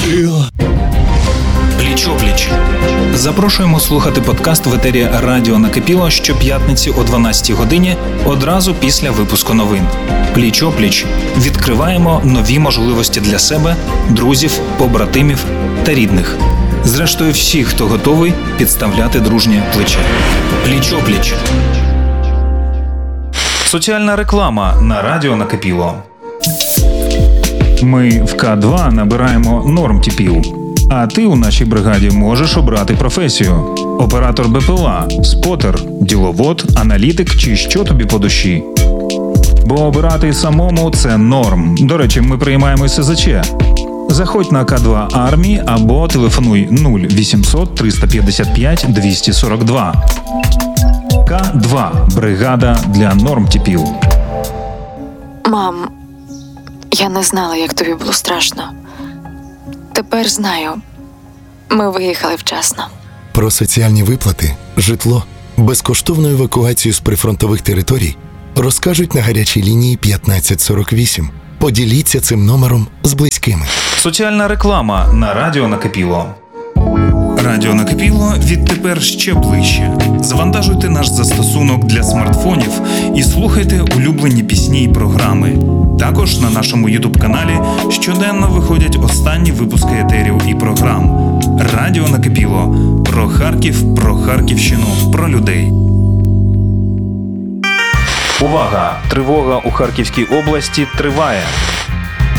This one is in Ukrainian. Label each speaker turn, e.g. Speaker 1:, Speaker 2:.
Speaker 1: Пліч-опліч. Запрошуємо слухати подкаст в етері Радіо Накипіло щоп'ятниці о 12 годині одразу після випуску новин. Пліч-опліч. Відкриваємо нові можливості для себе, друзів, побратимів та рідних. Зрештою, всіх, хто готовий підставляти дружнє плече. Пліч-опліч. Соціальна реклама на Радіо Накипіло. Ми в К2 набираємо нормтіпів. А ти у нашій бригаді можеш обрати професію. Оператор БПЛА, спотер, діловод, аналітик чи що тобі по душі. Бо обирати самому – це норм. До речі, ми приймаємо СЗЧ. Заходь на К2 Армії або телефонуй 0800 355 242. К2 – бригада для нормтіпів.
Speaker 2: Мам, я не знала, як тобі було страшно. Тепер знаю. Ми виїхали вчасно.
Speaker 3: Про соціальні виплати, житло, безкоштовну евакуацію з прифронтових територій розкажуть на гарячій лінії 1548. Поділіться цим номером з близькими.
Speaker 1: Соціальна реклама на Радіо Накипіло. Радіо Накипіло відтепер ще ближче. Завантажуйте наш застосунок для смартфонів і слухайте улюблені пісні й програми. Також на нашому YouTube-каналі щоденно виходять останні випуски етерів і програм. Радіо Накипіло. Про Харків, про Харківщину, про людей. Увага! Тривога у Харківській області триває.